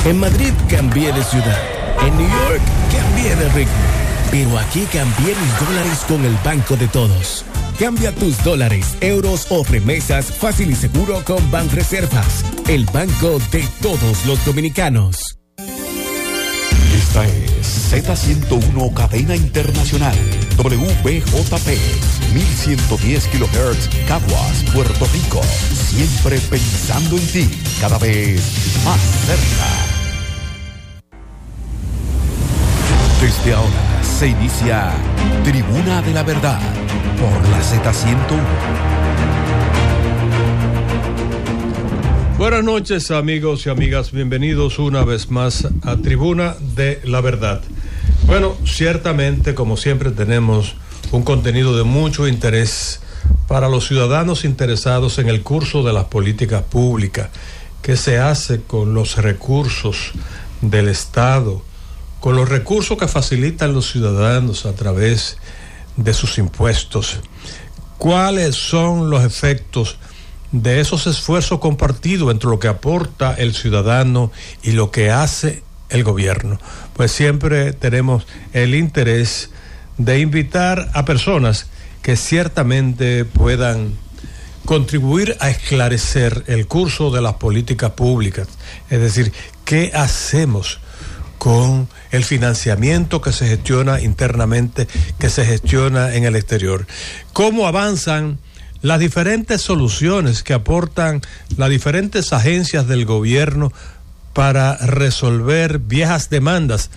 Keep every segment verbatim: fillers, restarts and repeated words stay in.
En Madrid cambié de ciudad. En New York cambié de ritmo. Pero aquí cambié mis dólares con el banco de todos. Cambia tus dólares, euros o remesas fácil y seguro con Banreservas, el banco de todos los dominicanos. Esta es Z ciento uno Cadena Internacional, W B J P, mil ciento diez kilohertz, Caguas, Puerto Rico. Siempre pensando en ti, cada vez más cerca. Desde ahora se inicia Tribuna de la Verdad por la Z ciento uno. Buenas noches, amigos y amigas, bienvenidos una vez más a Tribuna de la Verdad. Bueno, ciertamente, como siempre, tenemos un contenido de mucho interés para los ciudadanos interesados en el curso de las políticas públicas, qué se hace con los recursos del Estado, con los recursos que facilitan los ciudadanos a través de sus impuestos, cuáles son los efectos de esos esfuerzos compartidos entre lo que aporta el ciudadano y lo que hace el gobierno. Pues siempre tenemos el interés de invitar a personas que ciertamente puedan contribuir a esclarecer el curso de las políticas públicas, es decir, qué hacemos con el financiamiento que se gestiona internamente, que se gestiona en el exterior, cómo avanzan las diferentes soluciones que aportan las diferentes agencias del gobierno para resolver viejas demandas,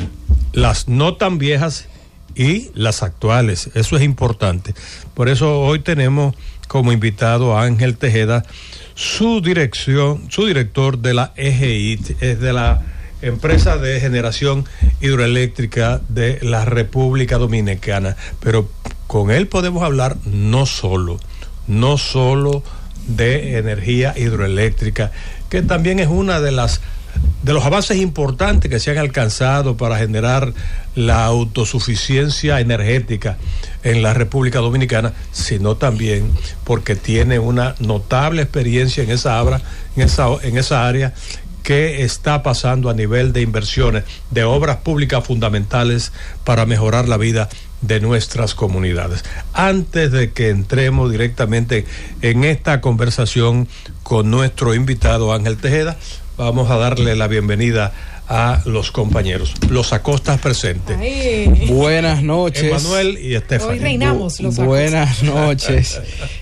las no tan viejas y las actuales. Eso es importante. Por eso hoy tenemos como invitado a Ángel Tejeda, su dirección, su director de la E G I T, es de la Empresa de Generación Hidroeléctrica de la República Dominicana. Pero con él podemos hablar no solo, no solo de energía hidroeléctrica, que también es una de las de los avances importantes que se han alcanzado para generar la autosuficiencia energética en la República Dominicana, sino también porque tiene una notable experiencia en esa obra, en esa, en esa área que está pasando a nivel de inversiones de obras públicas fundamentales para mejorar la vida de nuestras comunidades. Antes de que entremos directamente en esta conversación con nuestro invitado Ángel Tejeda, vamos a darle la bienvenida a los compañeros, los Acostas presentes. Ay. Buenas noches. Emanuel y Estefany. Hoy reinamos los Bu- Buenas noches.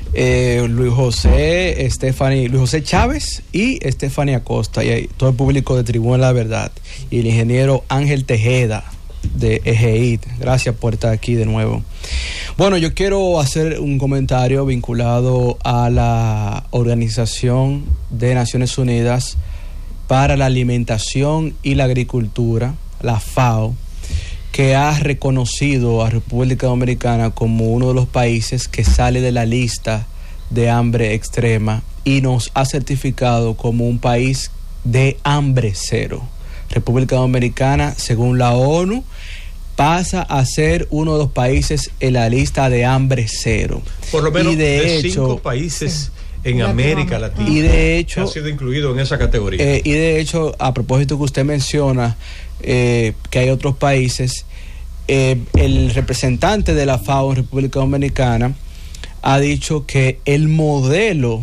eh, Luis José, Estefany, Luis José Chávez y Estefany Acosta, y todo el público de Tribuna de la Verdad, y el ingeniero Ángel Tejeda de E G I T. Gracias por estar aquí de nuevo. Bueno, yo quiero hacer un comentario vinculado a la Organización de Naciones Unidas para la Alimentación y la Agricultura, la FAO, que ha reconocido a República Dominicana como uno de los países que sale de la lista de hambre extrema y nos ha certificado como un país de hambre cero. República Dominicana, según la ONU, pasa a ser uno de los países en la lista de hambre cero. Por lo menos y de, de hecho, cinco países sí, en América Latina. Y de hecho, ha sido incluido en esa categoría. Eh, y de hecho, a propósito que usted menciona eh, que hay otros países, eh, el representante de la FAO en República Dominicana ha dicho que el modelo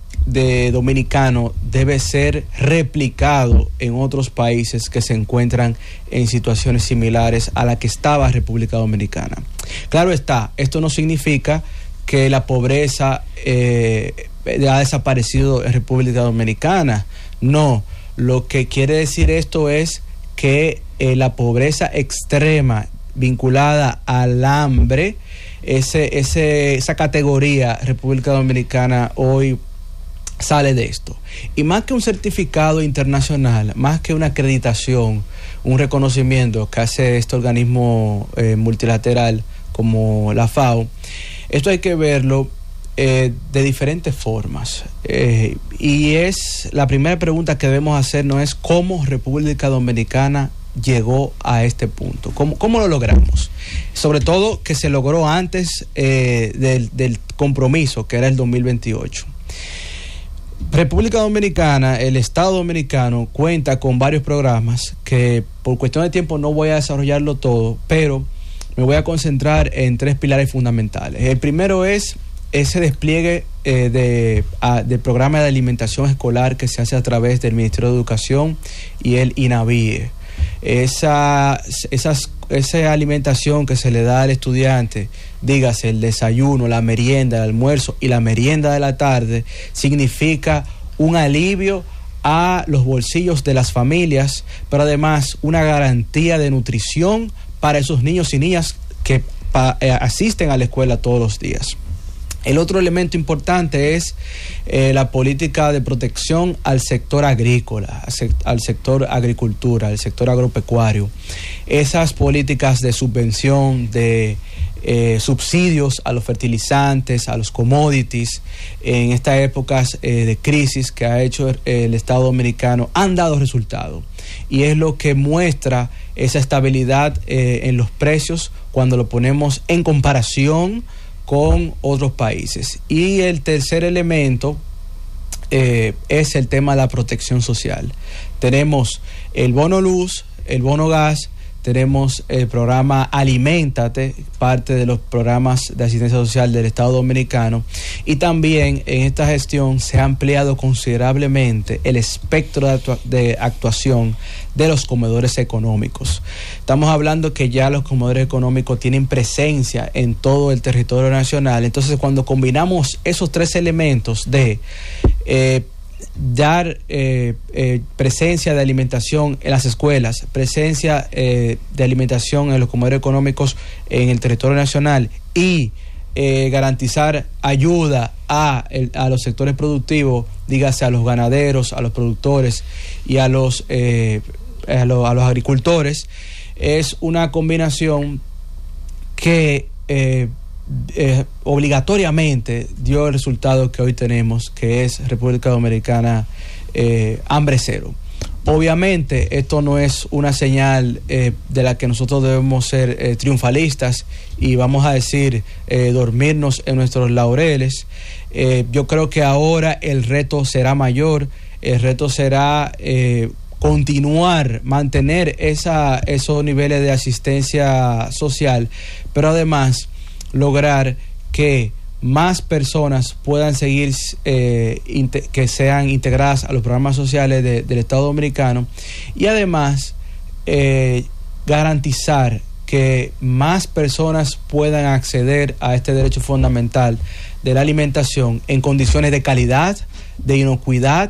de dominicano debe ser replicado en otros países que se encuentran en situaciones similares a la que estaba República Dominicana. Claro está, esto no significa que la pobreza eh, ha desaparecido en República Dominicana. No, lo que quiere decir esto es que eh, la pobreza extrema vinculada al hambre, ese, ese, esa categoría, República Dominicana hoy sale de esto. Y más que un certificado internacional, más que una acreditación, un reconocimiento que hace este organismo eh, multilateral como la FAO, esto hay que verlo eh, de diferentes formas. Eh, y es la primera pregunta que debemos hacer, no es cómo República Dominicana llegó a este punto, cómo, cómo lo logramos, sobre todo que se logró antes eh, del, del compromiso que era el dos mil veintiocho. República Dominicana, el Estado Dominicano cuenta con varios programas que por cuestión de tiempo no voy a desarrollarlo todo, pero me voy a concentrar en tres pilares fundamentales. El primero es ese despliegue eh, de, a, de programa de alimentación escolar que se hace a través del Ministerio de Educación y el INAVIE. Esa, esas, esa alimentación que se le da al estudiante, dígase el desayuno, la merienda, el almuerzo y la merienda de la tarde, significa un alivio a los bolsillos de las familias, pero además una garantía de nutrición para esos niños y niñas que pa, eh, asisten a la escuela todos los días. El otro elemento importante es eh, la política de protección al sector agrícola, al, sec- al sector agricultura, al sector agropecuario. Esas políticas de subvención, de eh, subsidios a los fertilizantes, a los commodities, en estas épocas eh, de crisis que ha hecho el Estado Dominicano, han dado resultado. Y es lo que muestra esa estabilidad eh, en los precios cuando lo ponemos en comparación con otros países. Y el tercer elemento eh, es el tema de la protección social. Tenemos el bono luz, el bono gas, tenemos el programa Aliméntate, parte de los programas de asistencia social del Estado Dominicano, y también en esta gestión se ha ampliado considerablemente el espectro de, actua- de actuación de los comedores económicos. Estamos hablando que ya los comedores económicos tienen presencia en todo el territorio nacional. Entonces, cuando combinamos esos tres elementos de eh, dar eh, eh, presencia de alimentación en las escuelas, presencia eh, de alimentación en los comedores económicos en el territorio nacional y eh, garantizar ayuda a, el, a los sectores productivos, dígase a los ganaderos, a los productores y a los, eh, a, lo, a los agricultores, es una combinación que eh, Eh, obligatoriamente dio el resultado que hoy tenemos, que es República Dominicana eh, hambre cero. Obviamente esto no es una señal eh, de la que nosotros debemos ser eh, triunfalistas y vamos a decir eh, dormirnos en nuestros laureles. Eh, yo creo que ahora el reto será mayor, el reto será eh, continuar, mantener esa, esos niveles de asistencia social, pero además lograr que más personas puedan seguir, eh, inte- que sean integradas a los programas sociales de, del Estado Dominicano y además eh, garantizar que más personas puedan acceder a este derecho fundamental de la alimentación en condiciones de calidad, de inocuidad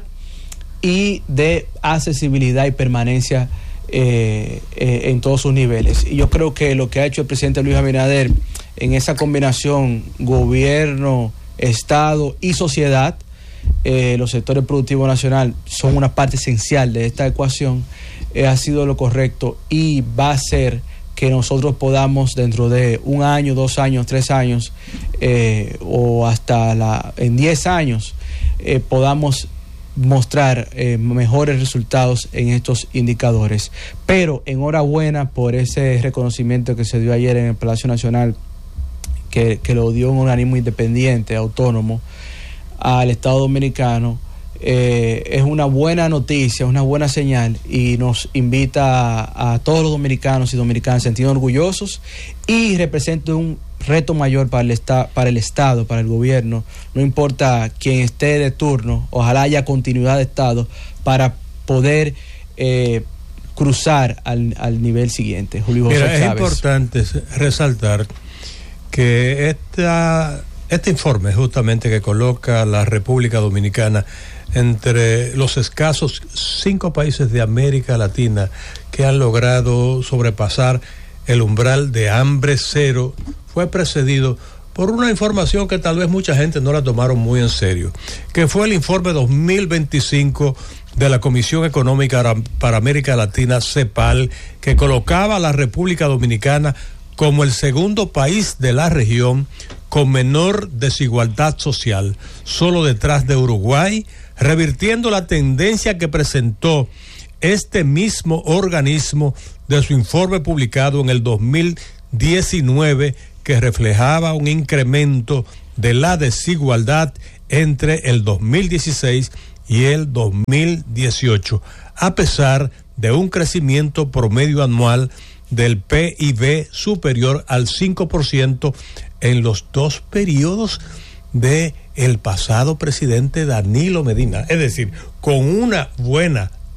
y de accesibilidad y permanencia eh, eh, en todos sus niveles. Y yo creo que lo que ha hecho el presidente Luis Abinader en esa combinación gobierno, Estado y sociedad, eh, los sectores productivos nacional son una parte esencial de esta ecuación, eh, ha sido lo correcto y va a ser que nosotros podamos dentro de un año, dos años, tres años eh, o hasta la, en diez años eh, podamos mostrar eh, mejores resultados en estos indicadores. Pero enhorabuena por ese reconocimiento que se dio ayer en el Palacio Nacional, que, que lo dio un organismo independiente, autónomo, al Estado Dominicano. Eh, es una buena noticia, una buena señal y nos invita a, a todos los dominicanos y dominicanas a sentirnos orgullosos y representa un reto mayor para el, esta, para el Estado, para el gobierno, no importa quién esté de turno, ojalá haya continuidad de Estado para poder eh, cruzar al, al nivel siguiente. Julio José Mira, es Chávez. importante resaltar que esta, este informe justamente que coloca la República Dominicana entre los escasos cinco países de América Latina que han logrado sobrepasar el umbral de hambre cero, fue precedido por una información que tal vez mucha gente no la tomaron muy en serio, que fue el informe dos mil veinticinco de la Comisión Económica para América Latina, CEPAL, que colocaba a la República Dominicana como el segundo país de la región con menor desigualdad social, solo detrás de Uruguay, revirtiendo la tendencia que presentó este mismo organismo de su informe publicado en el dos mil diecinueve, que reflejaba un incremento de la desigualdad entre el dos mil dieciséis y el dos mil dieciocho, a pesar de un crecimiento promedio anual del P I B superior al cinco por ciento en los dos periodos de el pasado presidente Danilo Medina. Es decir, con una buena